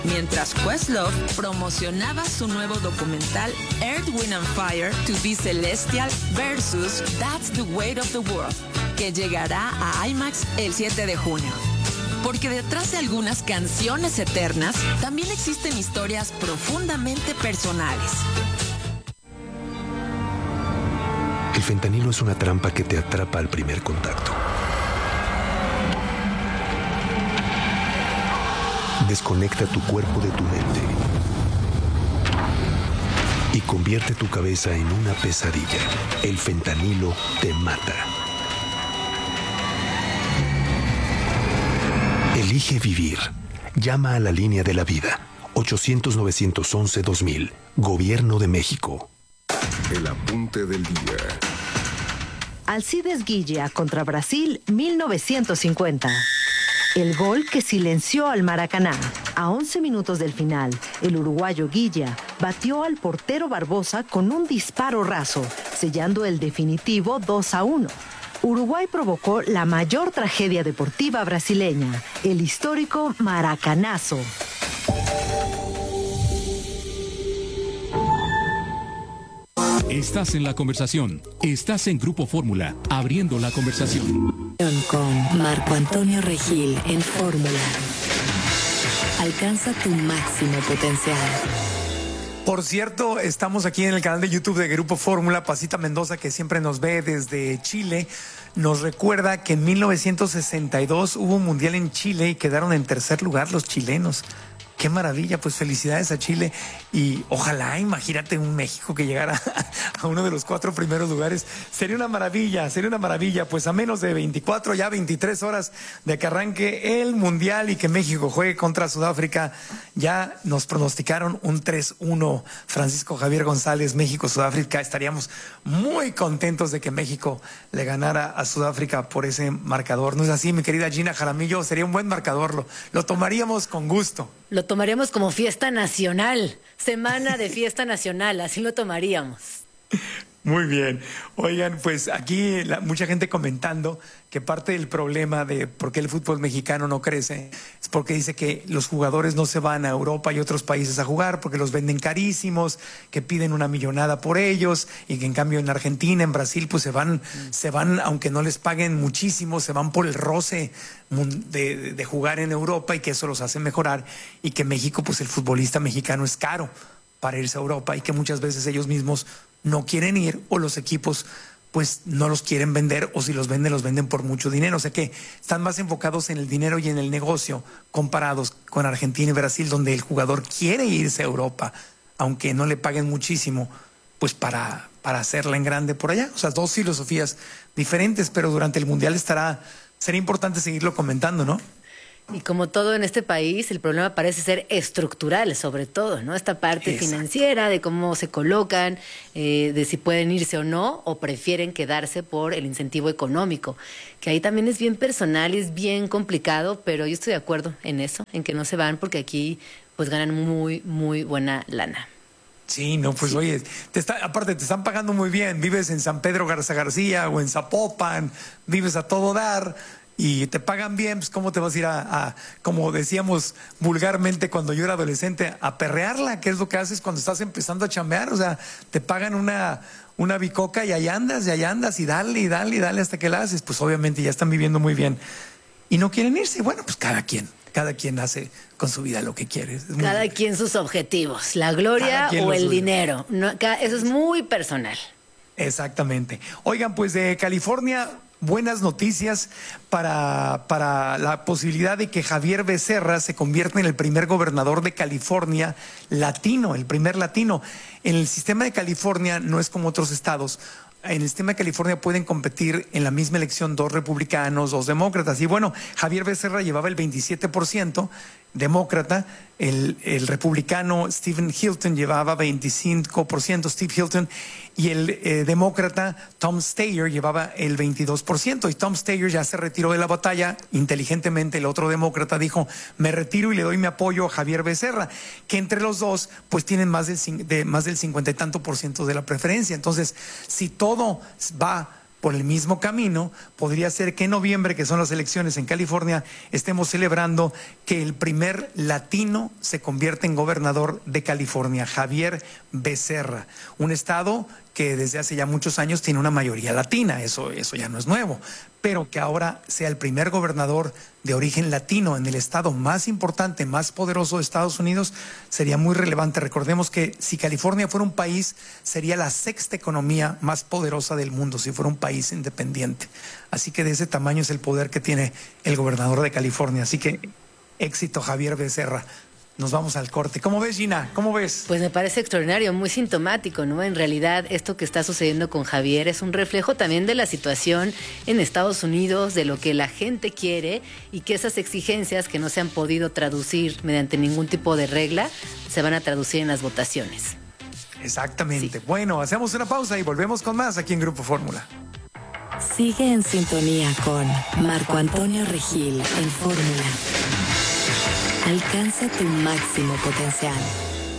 Mientras Questlove promocionaba su nuevo documental Earth, Wind and Fire to be Celestial versus That's the Weight of the World, que llegará a IMAX el 7 de junio. Porque detrás de algunas canciones eternas, también existen historias profundamente personales. El fentanilo es una trampa que te atrapa al primer contacto. Desconecta tu cuerpo de tu mente y convierte tu cabeza en una pesadilla. El fentanilo te mata. Elige vivir. Llama a la línea de la vida. 800-911-2000. Gobierno de México. El apunte del día. Alcides Guilla contra Brasil, 1950. El gol que silenció al Maracaná. A 11 minutos del final, el uruguayo Guilla batió al portero Barbosa con un disparo raso, sellando el definitivo 2-1. Uruguay provocó la mayor tragedia deportiva brasileña, el histórico Maracanazo. Estás en la conversación. Estás en Grupo Fórmula, abriendo la conversación. Con Marco Antonio Regil en Fórmula. Alcanza tu máximo potencial. Por cierto, estamos aquí en el canal de YouTube de Grupo Fórmula. Pasita Mendoza, que siempre nos ve desde Chile, nos recuerda que en 1962 hubo un mundial en Chile y quedaron en tercer lugar los chilenos. Qué maravilla, pues felicidades a Chile y ojalá, imagínate un México que llegara a uno de los 4 primeros lugares. Sería una maravilla, pues a menos de 24, ya 23 horas de que arranque el Mundial y que México juegue contra Sudáfrica. Ya nos pronosticaron un 3-1, Francisco Javier González, México-Sudáfrica. Estaríamos muy contentos de que México le ganara a Sudáfrica por ese marcador. ¿No es así, mi querida Gina Jaramillo? Sería un buen marcador, lo tomaríamos con gusto. Lo tomaríamos como fiesta nacional, semana de fiesta nacional, así lo tomaríamos. Muy bien. Oigan, pues aquí mucha gente comentando que parte del problema de por qué el fútbol mexicano no crece es porque dice que los jugadores no se van a Europa y otros países a jugar porque los venden carísimos, que piden una millonada por ellos y que en cambio en Argentina, en Brasil, pues se van, aunque no les paguen muchísimo, se van por el roce de jugar en Europa y que eso los hace mejorar y que México, pues el futbolista mexicano es caro para irse a Europa y que muchas veces ellos mismos no quieren ir o los equipos pues no los quieren vender o si los venden por mucho dinero. O sea que están más enfocados en el dinero y en el negocio comparados con Argentina y Brasil, donde el jugador quiere irse a Europa, aunque no le paguen muchísimo, pues para hacerla en grande por allá. O sea, dos filosofías diferentes, pero durante el Mundial sería importante seguirlo comentando, ¿no? Y como todo en este país, el problema parece ser estructural, sobre todo, ¿no? Esta parte financiera, de cómo se colocan, de si pueden irse o no, o prefieren quedarse por el incentivo económico, que ahí también es bien personal y es bien complicado, pero yo estoy de acuerdo en eso, en que no se van, porque aquí pues ganan muy, muy buena lana. Sí, no, pues sí. Oye, aparte te están pagando muy bien, vives en San Pedro Garza García o en Zapopan, vives a todo dar y te pagan bien, pues ¿cómo te vas a ir como decíamos vulgarmente cuando yo era adolescente, a perrearla? ¿Qué es lo que haces cuando estás empezando a chambear? O sea, te pagan una bicoca y ahí andas y dale hasta que la haces. Pues obviamente ya están viviendo muy bien y no quieren irse. Bueno, pues cada quien hace con su vida lo que quiere. Cada quien sus objetivos, la gloria o el dinero. No, eso es muy personal. Exactamente. Oigan, pues de California, buenas noticias para la posibilidad de que Javier Becerra se convierta en el primer gobernador de California latino, el primer latino. En el sistema de California no es como otros estados. En el sistema de California pueden competir en la misma elección 2 republicanos, 2 demócratas. Y bueno, Javier Becerra llevaba el 27%, demócrata. El republicano Stephen Hilton llevaba 25%, Steve Hilton. Y el demócrata Tom Steyer llevaba el 22%. Y Tom Steyer ya se retiró de la batalla. Inteligentemente el otro demócrata dijo, me retiro y le doy mi apoyo a Javier Becerra, que entre los dos pues tienen más del 50 y tanto % de la preferencia. Entonces, si todo va Por el mismo camino, podría ser que en noviembre, que son las elecciones en California, estemos celebrando que el primer latino se convierte en gobernador de California, Javier Becerra, un estado que desde hace ya muchos años tiene una mayoría latina, eso ya no es nuevo, pero que ahora sea el primer gobernador de origen latino en el estado más importante, más poderoso de Estados Unidos, sería muy relevante. Recordemos que si California fuera un país, sería la sexta economía más poderosa del mundo, si fuera un país independiente. Así que de ese tamaño es el poder que tiene el gobernador de California. Así que éxito, Javier Becerra. Nos vamos al corte. ¿Cómo ves, Gina? ¿Cómo ves? Pues me parece extraordinario, muy sintomático, ¿no? En realidad, esto que está sucediendo con Javier es un reflejo también de la situación en Estados Unidos, de lo que la gente quiere y que esas exigencias que no se han podido traducir mediante ningún tipo de regla se van a traducir en las votaciones. Exactamente. Sí. Bueno, hacemos una pausa y volvemos con más aquí en Grupo Fórmula. Sigue en sintonía con Marco Antonio Regil en Fórmula. Alcanza tu máximo potencial.